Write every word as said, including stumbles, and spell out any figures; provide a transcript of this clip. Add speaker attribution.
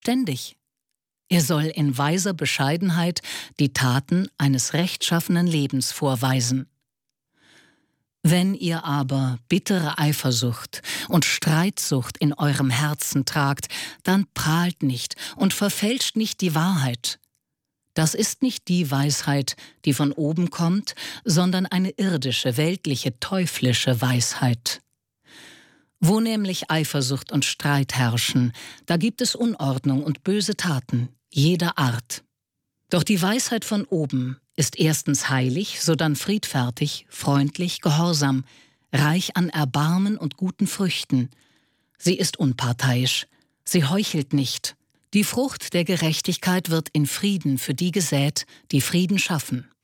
Speaker 1: ständig. Er soll in weiser Bescheidenheit die Taten eines rechtschaffenen Lebens vorweisen. Wenn ihr aber bittere Eifersucht und Streitsucht in eurem Herzen tragt, dann prahlt nicht und verfälscht nicht die Wahrheit. Das ist nicht die Weisheit, die von oben kommt, sondern eine irdische, weltliche, teuflische Weisheit. Wo nämlich Eifersucht und Streit herrschen, da gibt es Unordnung und böse Taten jeder Art. Doch die Weisheit von oben ist erstens heilig, sodann friedfertig, freundlich, gehorsam, reich an Erbarmen und guten Früchten. Sie ist unparteiisch, sie heuchelt nicht. Die Frucht der Gerechtigkeit wird in Frieden für die gesät, die Frieden schaffen.